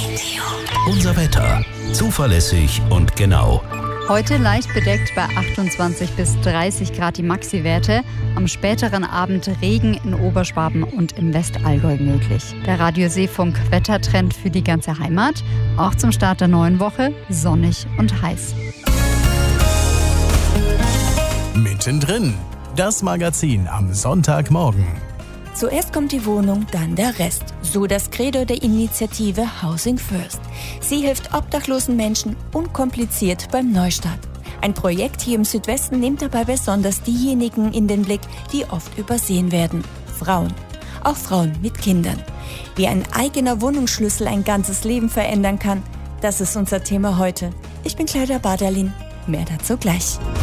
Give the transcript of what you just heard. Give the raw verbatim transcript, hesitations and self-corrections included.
Unser Wetter. Zuverlässig und genau. Heute leicht bedeckt bei achtundzwanzig bis dreißig Grad die Maxi-Werte. Am späteren Abend Regen in Oberschwaben und im Westallgäu möglich. Der Radio Seefunk Wettertrend für die ganze Heimat. Auch zum Start der neuen Woche sonnig und heiß. Mittendrin. Das Magazin am Sonntagmorgen. Zuerst kommt die Wohnung, dann der Rest. So das Credo der Initiative Housing First. Sie hilft obdachlosen Menschen unkompliziert beim Neustart. Ein Projekt hier im Südwesten nimmt dabei besonders diejenigen in den Blick, die oft übersehen werden. Frauen. Auch Frauen mit Kindern. Wie ein eigener Wohnungsschlüssel ein ganzes Leben verändern kann, das ist unser Thema heute. Ich bin Claudia Baderlin. Mehr dazu gleich.